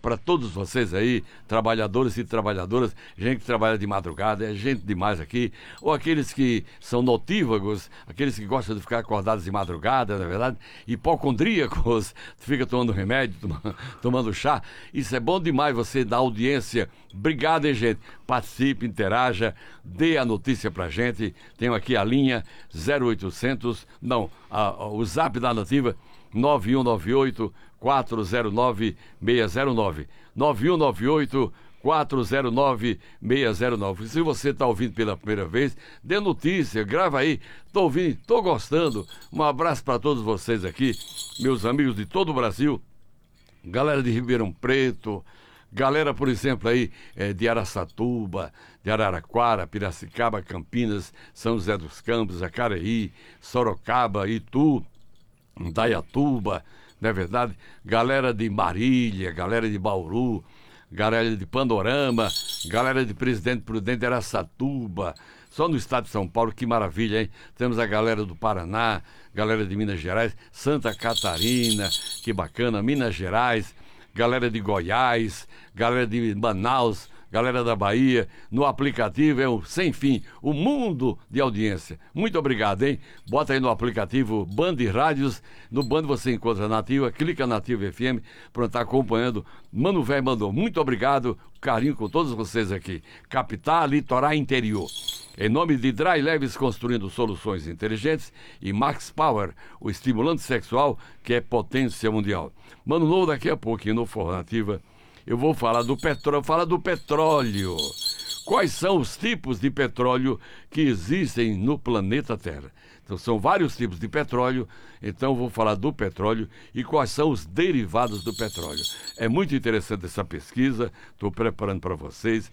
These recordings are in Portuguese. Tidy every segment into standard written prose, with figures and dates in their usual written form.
para todos vocês aí, trabalhadores e trabalhadoras, gente que trabalha de madrugada, é gente demais aqui, ou aqueles que são notívagos, aqueles que gostam de ficar acordados de madrugada, na verdade, hipocondríacos, fica tomando remédio, tomando chá. Isso é bom demais, você dar audiência. Obrigado, hein, gente? Participe, interaja, dê a notícia pra gente. Tenho aqui a linha 0800, não, o zap da Nativa, 9198-409-609. 9198-409-609. Se você está ouvindo pela primeira vez, dê notícia, grava aí. Estou ouvindo, estou gostando. Um abraço para todos vocês aqui, meus amigos de todo o Brasil, galera de Ribeirão Preto, galera, por exemplo, aí de Araçatuba, de Araraquara, Piracicaba, Campinas, São José dos Campos, Jacareí, Sorocaba, Itu, Indaiatuba, não é verdade? Galera de Marília, galera de Bauru, galera de Panorama, galera de Presidente Prudente, Araçatuba, só no estado de São Paulo, que maravilha, hein? Temos a galera do Paraná, galera de Minas Gerais, Santa Catarina, que bacana, Minas Gerais, galera de Goiás, galera de Manaus, galera da Bahia, no aplicativo é o sem fim, o mundo de audiência. Muito obrigado, hein? Bota aí no aplicativo Band Rádios, no Band você encontra a Nativa, clica na Nativa FM para estar acompanhando. Mano Velho mandou, muito obrigado, carinho com todos vocês aqui. Capital, litoral, interior. Em nome de Dry Leves Construindo Soluções Inteligentes e Max Power, o estimulante sexual que é potência mundial. Mano Novo, daqui a pouquinho no Forró Nativa, eu vou falar do petróleo. Quais são os tipos de petróleo que existem no planeta Terra? Então, são vários tipos de petróleo, então eu vou falar do petróleo e quais são os derivados do petróleo. É muito interessante essa pesquisa, estou preparando para vocês.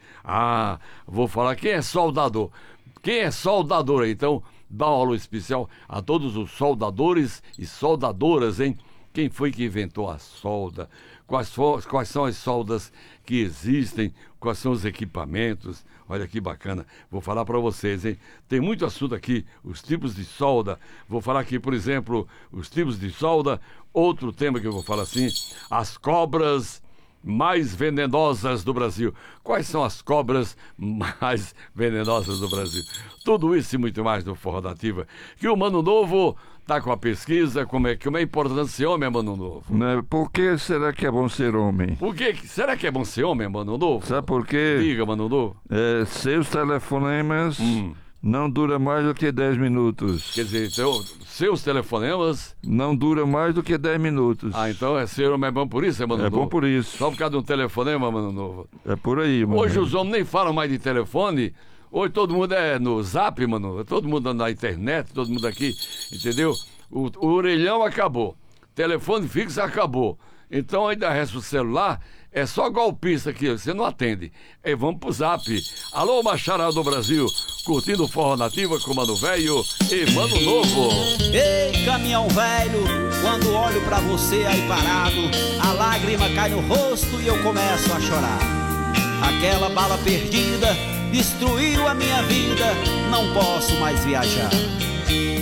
Vou falar quem é soldador. Quem é soldador? Então, dá uma aula especial a todos os soldadores e soldadoras, hein? Quem foi que inventou a solda? Quais são as soldas que existem? Quais são os equipamentos? Olha que bacana. Vou falar para vocês, hein? Tem muito assunto aqui, os tipos de solda. Vou falar aqui, por exemplo, os tipos de solda. Outro tema que eu vou falar assim, as cobras mais venenosas do Brasil. Quais são as cobras mais venenosas do Brasil? Tudo isso e muito mais no Forró Nativa. Que o Mano Novo tá com a pesquisa, como é importante ser homem, Mano Novo? Por que será que é bom ser homem? Será que é bom ser homem, Mano Novo? Sabe por quê? Diga, Mano Novo. Seus telefonemas não duram mais do que 10 minutos. Quer dizer, então, seus telefonemas não duram mais do que 10 minutos. Então ser homem é bom por isso, Mano Novo? É bom por isso. Só por causa de um telefonema, Mano Novo? É por aí, mano. Hoje os homens nem falam mais de telefone. Hoje todo mundo é no Zap, mano. Todo mundo na internet, todo mundo aqui, entendeu? O orelhão acabou. Telefone fixo acabou. Então ainda resta o celular. É só golpista aqui, você não atende. E vamos pro Zap. Alô, Machará do Brasil, curtindo Forró Nativa com Mano Velho e Mano Novo. Ei, caminhão velho, quando olho pra você aí parado, a lágrima cai no rosto e eu começo a chorar. Aquela bala perdida destruiu a minha vida, não posso mais viajar.